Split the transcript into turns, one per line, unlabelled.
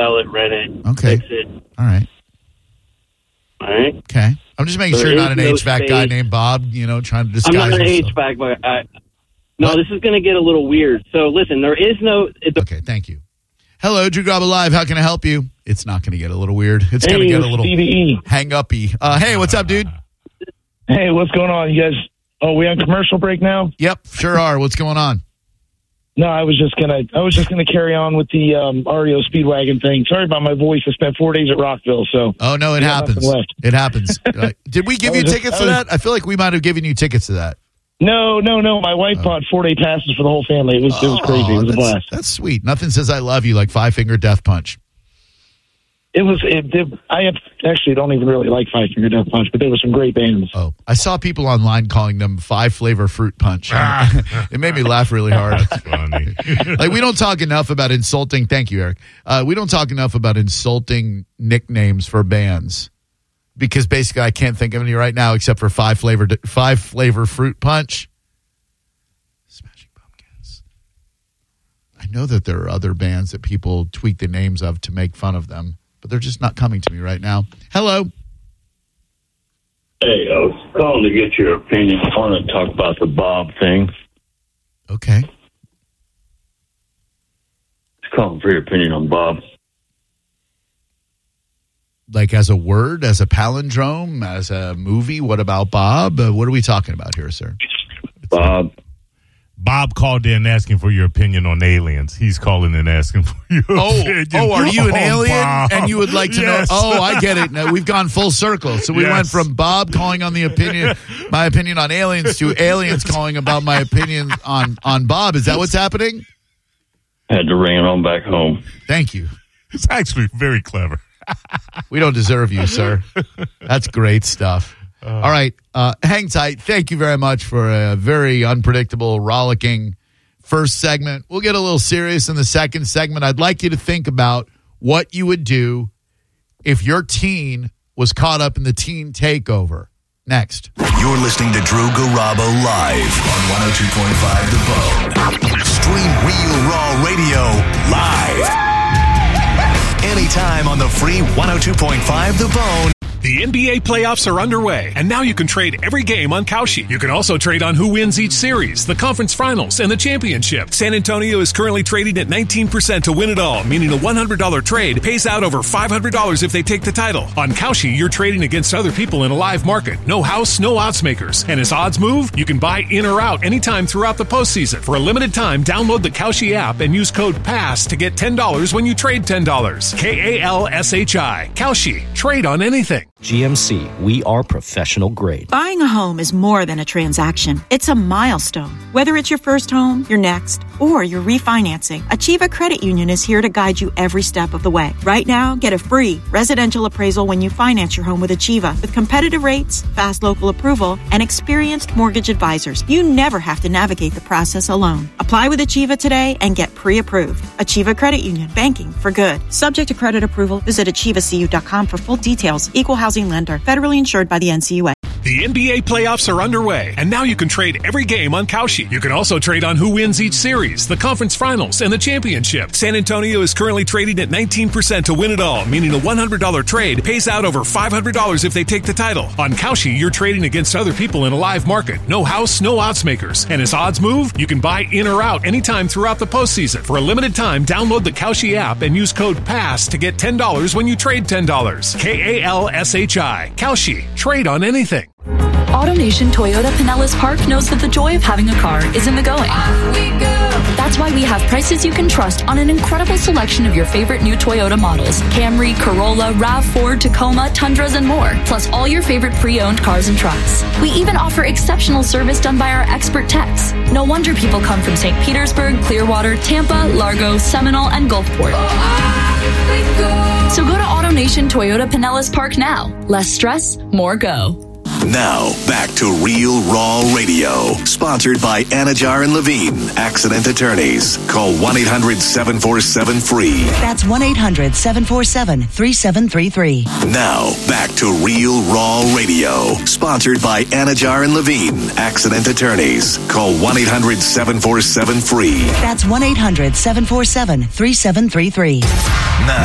sell it, rent it,
Okay.
fix it.
All right.
All right?
Okay. I'm just making sure you're not an HVAC guy named Bob, trying to disguise
I'm not an
himself.
HVAC, but this is going to get a little weird. So, listen, there is no...
Okay, thank you. Hello, Drew Garabo Live. How can I help you? It's not going to get a little weird. It's going to get a little hang-uppy. Hey, what's up, dude?
Hey, what's going on, you guys? Oh, we on commercial break now?
Yep, sure are. What's going on?
No, I was just gonna carry on with the REO Speedwagon thing. Sorry about my voice. I spent 4 days at Rockville, so.
Oh no, it happens. It happens. Did we give you tickets to that? I feel like we might have given you tickets to that.
No. My wife bought 4-day passes for the whole family. It was crazy. It was a blast.
That's sweet. Nothing says I love you like Five Finger Death Punch.
I actually don't even really like Five Finger Death Punch, but there were some great bands.
Oh, I saw people online calling them 5-flavor fruit punch. It made me laugh really hard.
That's funny.
Like, we don't talk enough about insulting. Thank you, Eric. We don't talk enough about insulting nicknames for bands because basically I can't think of any right now except for 5-flavor fruit punch. Smashing Pumpkins. I know that there are other bands that people tweak the names of to make fun of them, but they're just not coming to me right now. Hello.
Hey, I was calling to get your opinion. I want to talk about the Bob thing.
Okay.
Just calling for your opinion on Bob.
Like as a word, as a palindrome, as a movie? What about Bob? What are we talking about here, sir?
Bob called in asking for your opinion on aliens. He's calling in asking for your opinion.
Oh, are you an alien?
Bob.
And you would like to
Yes.
know? Oh, I get it. Now, we've gone full circle. So we went from Bob calling on my opinion on aliens to aliens calling about my opinion on Bob. Is that what's happening?
Had to ring it on back home.
Thank you.
It's actually very clever.
We don't deserve you, sir. That's great stuff. All right. Hang tight. Thank you very much for a very unpredictable, rollicking first segment. We'll get a little serious in the second segment. I'd like you to think about what you would do if your teen was caught up in the teen takeover. Next.
You're listening to Drew Garabo live on 102.5 The Bone. Stream Real Raw Radio live. Anytime on the free 102.5 The Bone.
The NBA playoffs are underway, and now you can trade every game on Kalshi. You can also trade on who wins each series, the conference finals, and the championship. San Antonio is currently trading at 19% to win it all, meaning a $100 trade pays out over $500 if they take the title. On Kalshi, you're trading against other people in a live market. No house, no odds makers. And as odds move, you can buy in or out anytime throughout the postseason. For a limited time, download the Kalshi app and use code PASS to get $10 when you trade $10. KALSHI. Kalshi. Trade on anything.
GMC, we are professional grade.
Buying a home is more than a transaction. It's a milestone. Whether it's your first home, your next, or you're refinancing, Achieva Credit Union is here to guide you every step of the way. Right now, get a free residential appraisal when you finance your home with Achieva. With competitive rates, fast local approval, and experienced mortgage advisors, you never have to navigate the process alone. Apply with Achieva today and get pre-approved. Achieva Credit Union. Banking for good. Subject to credit approval, visit achievacu.com for full details. Equal housing lender. Federally insured by the NCUA.
The NBA playoffs are underway, and now you can trade every game on Kalshi. You can also trade on who wins each series, the conference finals, and the championship. San Antonio is currently trading at 19% to win it all, meaning a $100 trade pays out over $500 if they take the title. On Kalshi, you're trading against other people in a live market. No house, no odds makers. And as odds move, you can buy in or out anytime throughout the postseason. For a limited time, download the Kalshi app and use code PASS to get $10 when you trade $10. KALSHI. Kalshi. Trade on anything.
AutoNation Toyota Pinellas Park knows that the joy of having a car is in the going. That's why we have prices you can trust on an incredible selection of your favorite new Toyota models. Camry, Corolla, RAV4, Tacoma, Tundras, and more. Plus all your favorite pre-owned cars and trucks. We even offer exceptional service done by our expert techs. No wonder people come from St. Petersburg, Clearwater, Tampa, Largo, Seminole, and Gulfport. So go to AutoNation Toyota Pinellas Park now. Less stress, more go.
Now, back to Real Raw Radio. Sponsored by Anajar and Levine, accident attorneys. Call 1-800-747-FREE.
That's 1-800-747-3733.
Now, back to Real Raw Radio. Sponsored by Anajar and Levine, accident attorneys. Call 1-800-747-FREE.
That's 1-800-747-3733.
Now.